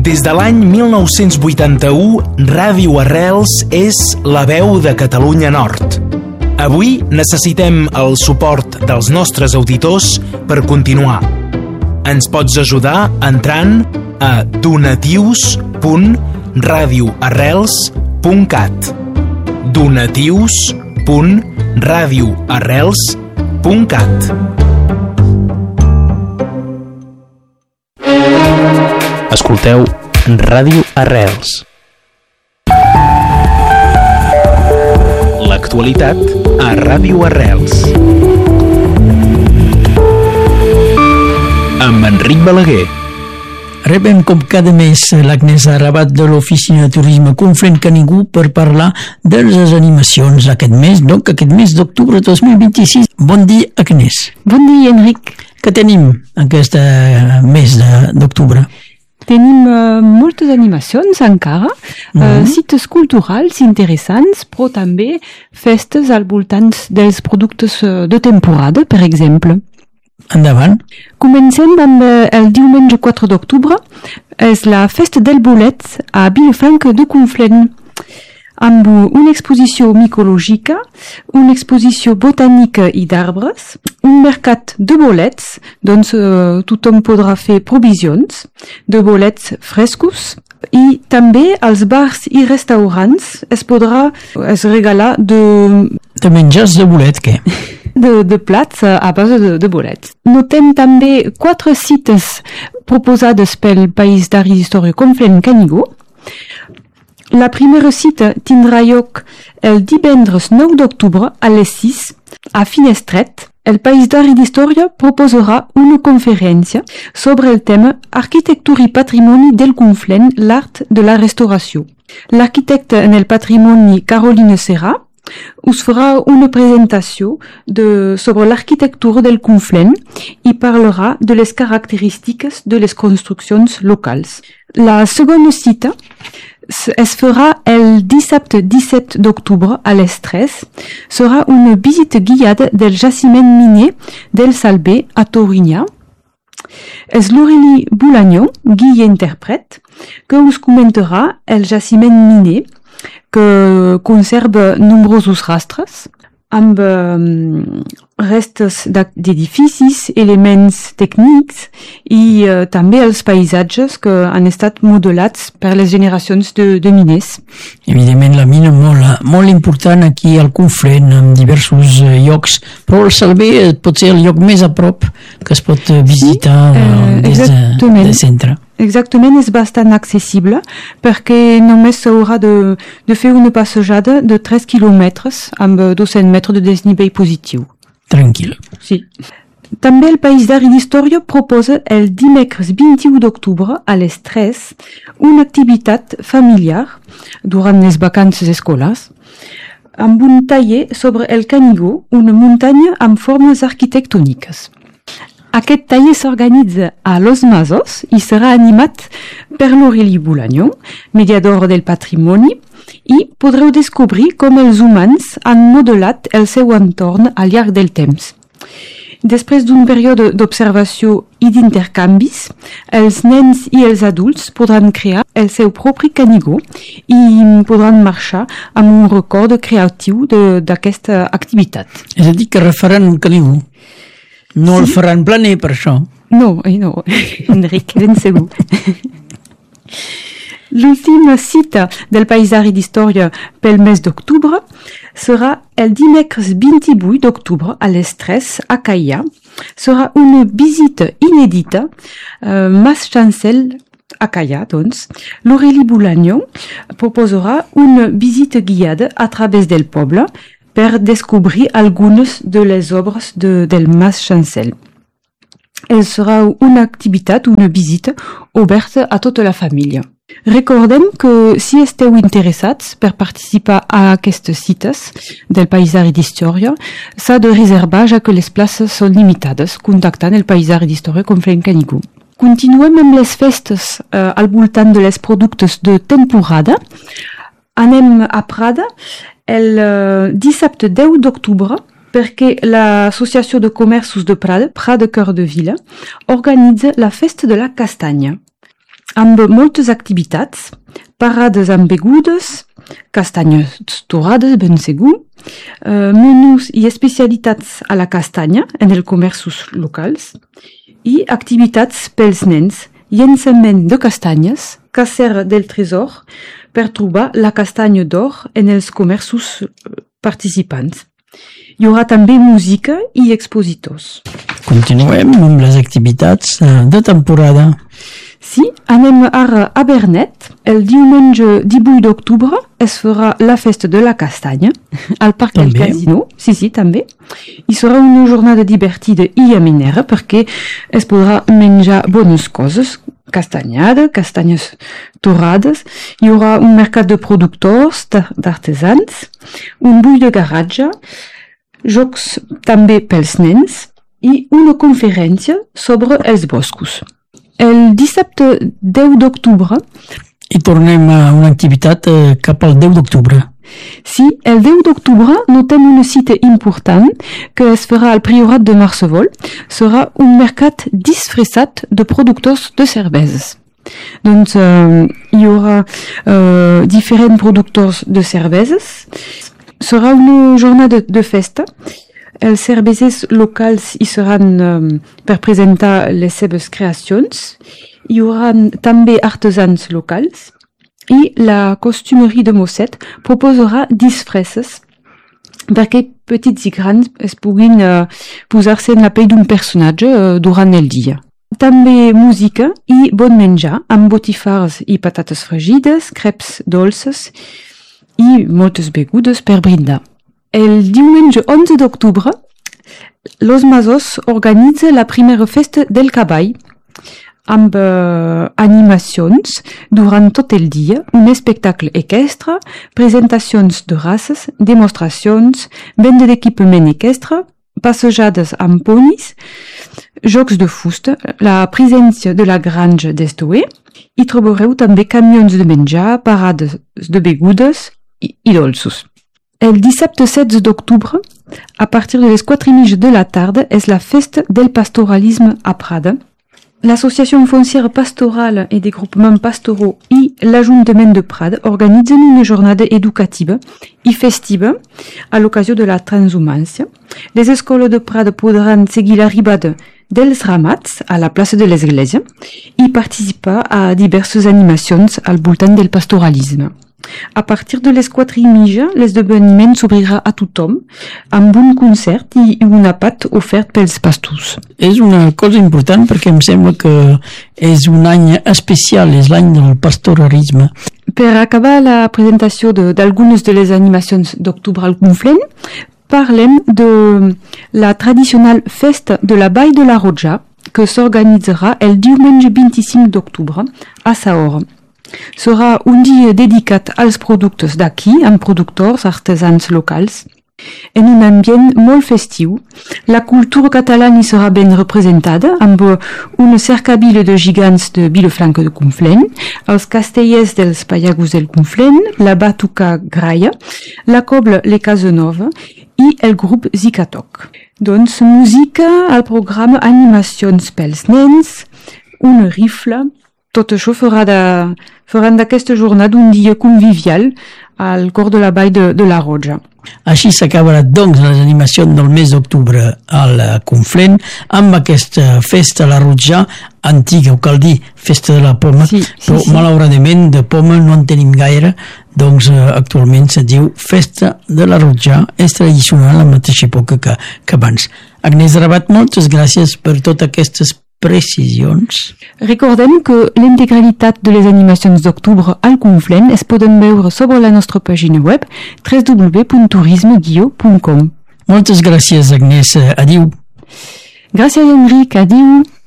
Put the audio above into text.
Des de l'any 1981, Ràdio Arrels és la veu de Catalunya Nord. Avui necessitem el suport dels nostres auditors per continuar. Ens pots ajudar entrant a donatius.radioarrels.cat donatius.radioarrels.cat. Escolteu Ràdio Arrels. L'actualitat a Ràdio Arrels. Amb Enric Balaguer. Rebem com cada mes l'Agnès Rabat de l'Oficina de Turisme Conflent Canigó per parlar de les animacions aquest mes d'octubre 2026. Bon dia, Agnès. Bon dia, Enric. Què tenim aquest mes d'octubre? Tenim moltes animacions encara, cites culturals interessants, però també festes al voltant dels productes de temporada, per exemple. Endavant. Comencem amb el diumenge 4 d'octubre, és la festa del bolet a Vilafranca de Conflent, amb una exposició micològica, una exposició botànica i d'arbres, un mercat de bolets, doncs tothom podrà fer provisions de bolets frescos, i també als bars i restaurants es regalar de menjars de bolet, què? De plats a base de bolets. Notem també 4 cites proposades pel País d'Art i d'Història Conflent Canigó. La primera cita tindrà lloc el divendres 9 d'octubre a les 6 a Finestret. El País d'Art i d'Història proposarà una conferència sobre el tema Arquitectura i Patrimoni del Conflent, l'art de la restauració. L'arquitecte en el patrimoni Caroline Serra us farà una presentació sobre l'arquitectura del Conflent i parlarà de les característiques de les construccions locals. La segona cita es farà el dissabte 17 d'octubre a les 3. Serà una visita guiada del jaciment miner del Salbé a Torinyà. És l'Aurélie Boulagnon, guia intèrpret, que us comentarà el jaciment miner que conserva nombrosos rastres amb restes d'edificis, elements tècnics i també els paisatges que han estat modelats per les generacions de miners. Evidentment, la mina molt important aquí al Conflent, en diversos llocs, però el Salbé pot ser el lloc més a prop que es pot visitar des del centre. Exactament, és bastant accessible perquè només s'haurà de fer una passejada de 3 quilòmetres amb 200 metres de desnivell positiu. Tranquil. Sí. També el País d'Art i d'Història proposa el dimecres 21 d'octubre a les 3 una activitat familiar durant les vacances escolars amb un taller sobre el Canigó, una muntanya amb formes arquitectòniques. Aquest taller s'organitza a Los Masos i serà animat per l'Aurélie Boulagnon, mediadora del patrimoni, i podreu descobrir com els humans han modelat el seu entorn al llarg del temps. Després d'un període d'observació i d'intercanvis, els nens i els adults podran crear el seu propi Canigó i podran marxar amb un record creatiu d'aquesta activitat. És a dir, que refaran un Canigó. No el faran planer, per això. No, Enric, ben segur. L'última cita del País d'Art i d'Història pel mes d'octubre serà el dimecres 28 d'octubre a les 3 a Caià. Serà una visita inèdita, Mas Chancel a Caià, doncs. L'Aurélie Boulagnon proposarà una visita guiada a través del poble per descobrir algunes de les obres del Mas Chancel. Serà una activitat, una visita oberta a tota la família. Recordem que si esteu interessats per participar a aquestes cites del País d'Art i d'Història, s'ha de reservar ja que les places són limitades, contactant el País d'Art i d'Història Conflent Canigó. Continuem amb les festes al voltant de les productes de temporada. Anem a Prada el dissabte 10 d'octubre perquè l'Associació de Comerços de Prada, Prada Cœur de Ville, organitza la Festa de la Castanya. amb moltes activitats, parades amb begudes, castanyes torrades, ben segur, menús i especialitats a la castanya en els comerços locals i activitats pels nens, llançament de castanyes, cacera del tresor per trobar la castanya d'or en els comerços participants. Hi haurà també música i expositors. Continuem amb les activitats de temporada. Sí, anem ara a Vernet. El diumenge 18 d'octubre es farà la festa de la castanya al Parc del Casino. Sí, també. I serà una jornada divertida i amenera perquè es podrà menjar bones coses, castanyada, castanyes torrades. Hi haurà un mercat de productors, d'artesans, un bull de garatge, jocs també pels nens i una conferència sobre els boscos. El dissabte 10 d'octubre... I tornem a una activitat cap al 10 d'octubre. Sí, el 10 d'octubre notem una cita important que es farà al Priorat de Marcevol. Serà un mercat disfressat de productors de cerveses. Doncs hi haurà diferents productors de cerveses. Serà una jornada de festa. Els cervesers locals hi seran per presentar les seves creacions. Hi haurà també artesans locals i la costumeria de Mosset proposarà disfresses perquè petits i grans es puguin posar-se en la pell d'un personatge durant el dia. També música i bon menjar amb botifars i patates fregides, crepes dolces i moltes begudes per brindar. El diumenge 11 d'octubre, Los Masos organitza la primera festa del cavall amb animacions durant tot el dia, un espectacle equestre, presentacions de races, demostracions, venda d'equipament equestre, passejades amb ponis, jocs de fusta, la presència de la granja d'Estoé. Hi trobareu també camions de menjar, parades de begudes i dolços. El dissabte 16 d'octubre, a partir de les 4:30 de la tarda, és la festa del pastoralisme a Prada. L'Associació Foncière Pastorale et des Groupements Pastoraux i l'Ajuntament de Prada organitzen una jornada educativa i festiva a l'ocasió de la transhumància. Les escoles de Prada podran seguir l'arribada dels ramats a la plaça de l'Església i participar a diverses animacions al voltant del pastoralisme. A partir de les 4:30, l'esdeveniment s'obrirà a tothom amb un concert i un àpat ofert pels pastors. És una cosa important perquè em sembla que és un any especial, és l'any del pastoralisme. Per acabar la presentació d'algunes de les animacions d'octubre al Conflent, parlem de la tradicional festa de la Vall de la Roja que s'organitzarà el diumenge 25 d'octubre a Saor. Serà un dia dedicat als productes d'aquí, amb productors artesans locals. En un ambient molt festiu, la cultura catalana hi serà ben representada amb una cercavila de gegants de Vilafranca de Conflent, els castellers dels Pallagus del Conflent, la Batuca Graia, la Cobla Le Casanova i el grup Zicatoc. Doncs música al programa, animacions pels nens, una rifla. Tot això faran d'aquesta jornada un dia convivial al cor de la Vall de la Roja. Així s'acabarà, doncs, les animacions del mes d'octubre al Conflent amb aquesta festa a la Roja antiga, ho cal dir, festa de la poma, però malauradament de poma no en tenim gaire, doncs actualment se diu festa de la Roja, és tradicional a la mateixa època que abans. Agnès Rabat, moltes gràcies per totes aquestes precisions. Recordem que l'integralitat de les animacions d'octubre al Conflent es poden veure sobre la nostra pàgina web www.turisme-com. Moltes gràcies, Agnès. Adiu. Gràcies, Enric. Adiu.